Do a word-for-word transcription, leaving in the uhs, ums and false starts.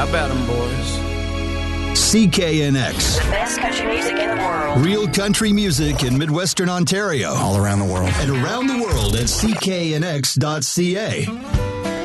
How about them, boys? C K N X. The best country music in the world. Real country music in Midwestern Ontario. All around the world. And around the world at C K N X dot C A.